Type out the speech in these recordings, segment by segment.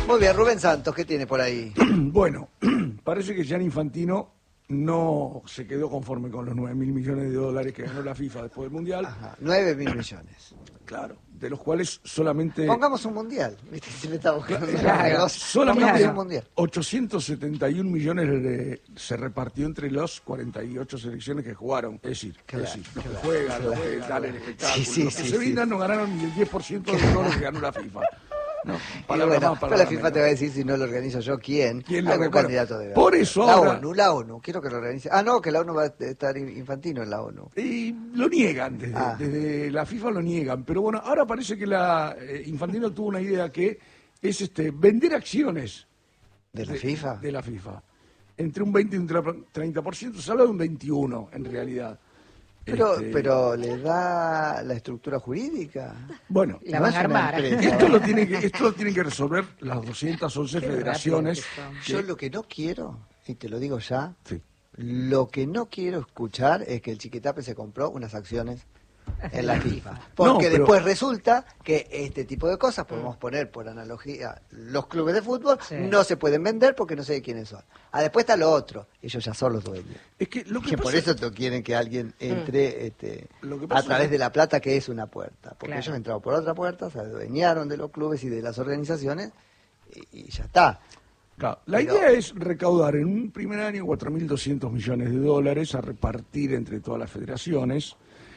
Muy bien, Rubén Santos, ¿qué tiene por ahí? Bueno, parece que Gianni Infantino no se quedó conforme con los 9.000 millones de dólares que ganó la FIFA después del Mundial. Ajá, 9.000 millones. Claro, de los cuales solamente... Pongamos un mundial, ¿viste? Si le está buscando solamente Pongamos un mundial. 871 millones se repartió entre los 48 selecciones que jugaron. Es decir, los que juegan, los que dan el espectáculo. Los que se brindan no ganaron ni el 10% de todo lo que ganó la FIFA. No, Pero la FIFA te va a decir, si no lo organizo yo, ¿quién? Algún candidato debe haber. Por eso ahora... La ONU, quiero que lo organice. Ah, no, que la ONU va a estar Infantino en la ONU. Y lo niegan, desde la FIFA lo niegan. Pero bueno, ahora parece que Infantino tuvo una idea que es vender acciones. ¿De la FIFA? De la FIFA. Entre un 20 y un 30%, se habla de un 21% en realidad. Pero le da la estructura jurídica. Bueno, la van a armar. Esto lo tienen que resolver las 211 federaciones. Yo lo que no quiero, y te lo digo ya, sí. Lo que no quiero escuchar es que el Chiquitape se compró unas acciones en la FIFA. Porque después resulta que este tipo de cosas, podemos poner por analogía, los clubes de fútbol no se pueden vender porque no sé de quiénes son. Después está lo otro, ellos ya son los dueños. Es que por eso quieren que alguien entre a través de la plata, que es una puerta. Porque ellos entraron por otra puerta, se adueñaron de los clubes y de las organizaciones y ya está. Claro, la idea es recaudar en un primer año 4.200 millones de dólares a repartir entre todas las federaciones.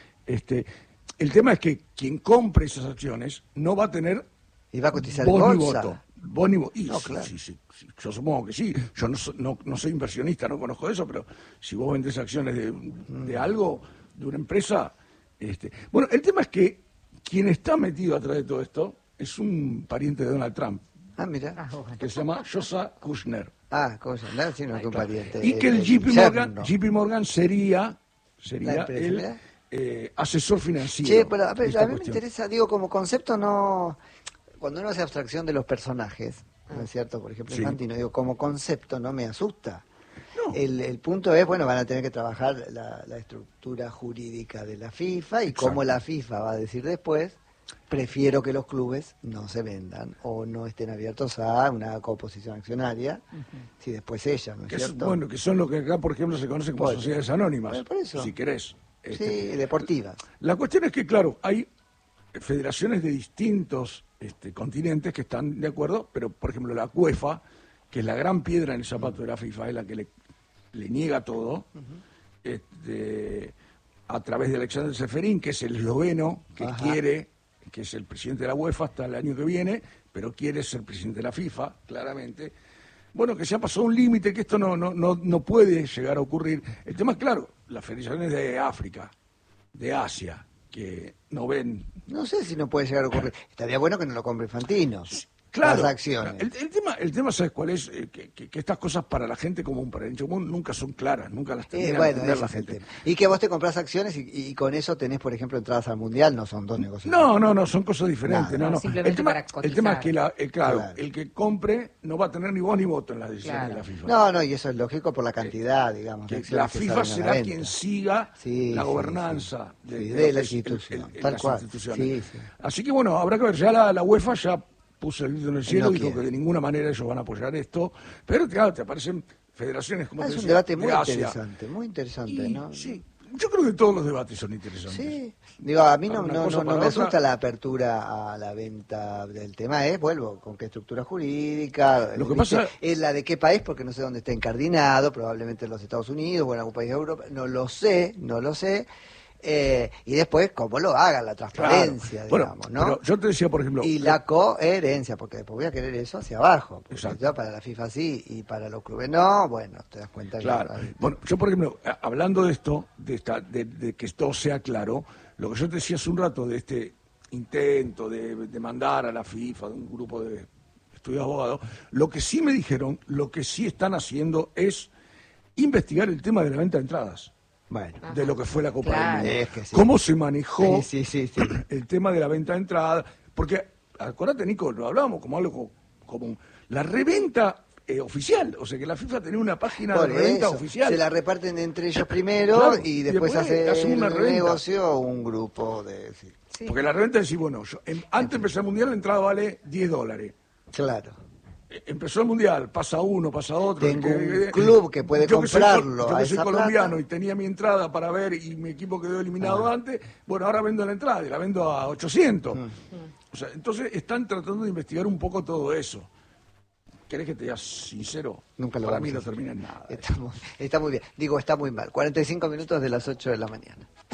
El tema es que quien compre esas acciones no va a tener y va a cotizar voz en ni bolsa. voto. Voz ni voto. No, claro. Sí, yo supongo que sí. Yo no soy inversionista, no conozco eso, pero si vos vendés acciones de algo, de una empresa... Bueno, el tema es que quien está metido atrás de todo esto es un pariente de Donald Trump. Mira. Que se llama Joshua Kushner. Kushner, sí, no es un pariente. Y que el JP Morgan sería el asesor financiero. Pero a mí me interesa, digo, como concepto no... Cuando uno hace abstracción de los personajes, ¿no es cierto? Por ejemplo, Infantino, digo, como concepto no me asusta. No. El punto es, bueno, van a tener que trabajar la estructura jurídica de la FIFA y cómo la FIFA va a decir después, prefiero que los clubes no se vendan o no estén abiertos a una composición accionaria, si después ella, ¿no es cierto? Bueno, que son lo que acá, por ejemplo, se conoce como sociedades anónimas, por eso. Si querés. Sí, deportivas. La cuestión es que, claro, hay federaciones de distintos continentes que están de acuerdo, pero, por ejemplo, la UEFA, que es la gran piedra en el zapato de la FIFA, es la que le niega todo, a través de Alexander Seferin, que es el esloveno, que quiere, que es el presidente de la UEFA hasta el año que viene, pero quiere ser presidente de la FIFA, claramente. Bueno, que se ha pasado un límite, que esto no puede llegar a ocurrir. El tema es, claro, las federaciones de África, de Asia, que no ven... No sé si no puede llegar a ocurrir. Estaría bueno que no lo compre Infantino. Claro, las acciones. El tema, ¿sabes cuál es? Que estas cosas para la gente común, para el hincha común, nunca son claras, nunca las termina de entender la gente. Y que vos te compras acciones y con eso tenés, por ejemplo, entradas al Mundial, no son dos negocios. No, son cosas diferentes. No. Simplemente el tema es que, claro, el que compre no va a tener ni voz ni voto en las decisiones de la FIFA. No, y eso es lógico por la cantidad, digamos. Que la FIFA será quien siga la gobernanza de la institución. Tal cual. Así que, bueno, habrá que ver, ya la UEFA ya puso el grito en el cielo, dijo que de ninguna manera ellos van a apoyar esto, pero claro, te aparecen federaciones como es un debate muy interesante, ¿no? Sí, yo creo que todos los debates son interesantes. Sí, digo, a mí no me asusta la apertura a la venta del tema, vuelvo, con qué estructura jurídica, lo que pasa es la de qué país, porque no sé dónde está incardinado, probablemente en los Estados Unidos o en algún país de Europa, no lo sé, y después cómo lo haga, la transparencia, digamos, ¿no? Pero yo te decía, por ejemplo... Y la coherencia, porque después voy a querer eso hacia abajo. Yo para la FIFA sí, y para los clubes no, bueno, te das cuenta. Claro. Bueno, yo, por ejemplo, hablando de esto, de que esto sea claro, lo que yo te decía hace un rato de este intento de mandar a la FIFA, de un grupo de estudios abogados, lo que sí me dijeron, lo que sí están haciendo es investigar el tema de la venta de entradas. Bueno, de lo que fue la Copa del Mundo. ¿Cómo se manejó el tema de la venta de entradas? Porque, acordate, Nico, lo hablábamos como algo común. La reventa oficial, o sea que la FIFA tenía una página de reventa oficial. Se la reparten entre ellos primero y después hace un negocio un grupo de... Porque la reventa es decir, bueno, antes de empezar el Mundial la entrada vale $10. Claro. empezó el Mundial, pasa uno, pasa otro. Tengo un club que puede comprarlo. Yo que soy colombiano plata. y tenía mi entrada para ver y mi equipo quedó eliminado antes, bueno, ahora vendo la entrada y la vendo a 800. O sea, entonces están tratando de investigar un poco todo eso. ¿Querés que te diga sincero? Nunca lo Para mí vamos no a hacer. termina en nada. Está muy bien. Digo, está muy mal. 45 minutos de las 8 de la mañana.